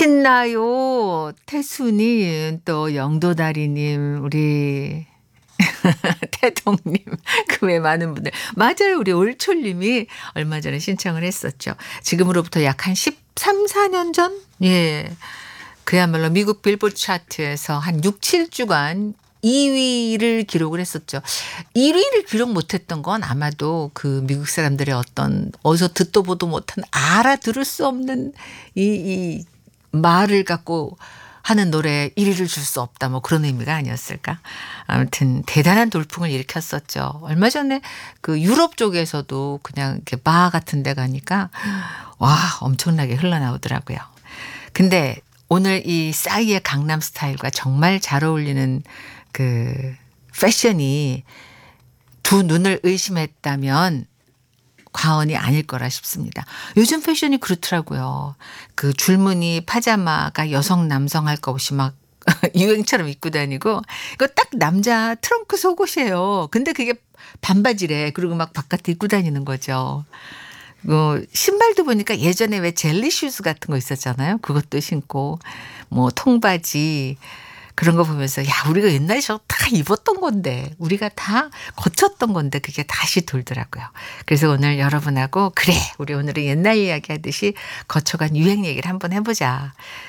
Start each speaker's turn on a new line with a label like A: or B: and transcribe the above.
A: 신나요. 태순이 또 영도다리님 우리 태동님 그 외 많은 분들 맞아요. 우리 올초님이 얼마 전에 신청을 했었죠. 지금으로부터 약 한 13, 14년 전? 예. 그야말로 미국 빌보드 차트에서 한 6, 7주간 2위를 기록을 했었죠. 1위를 기록 못했던 건 아마도 그 미국 사람들의 어떤 어디서 듣도 보도 못한 알아들을 수 없는 이 말을 갖고 하는 노래에 1위를 줄 수 없다 뭐 그런 의미가 아니었을까. 아무튼 대단한 돌풍을 일으켰었죠. 얼마 전에 그 유럽 쪽에서도 그냥 이렇게 바 같은 데 가니까 와 엄청나게 흘러나오더라고요. 근데 오늘 이 싸이의 강남 스타일과 정말 잘 어울리는 그 패션이 두 눈을 의심했다면 과언이 아닐 거라 싶습니다. 요즘 패션이 그렇더라고요. 그 줄무늬 파자마가 여성 남성 할 것 없이 막 유행처럼 입고 다니고 이거 딱 남자 트렁크 속옷이에요. 근데 그게 반바지래. 그리고 막 바깥에 입고 다니는 거죠. 신발도 보니까 예전에 왜 젤리 슈즈 같은 거 있었잖아요. 그것도 신고 뭐 통바지 그런 거 보면서 야 우리가 옛날에 저거 다 입었던 건데 우리가 다 거쳤던 건데 그게 다시 돌더라고요. 그래서 오늘 여러분하고 그래 우리 오늘은 옛날 이야기 하듯이 거쳐간 유행 얘기를 한번 해보자.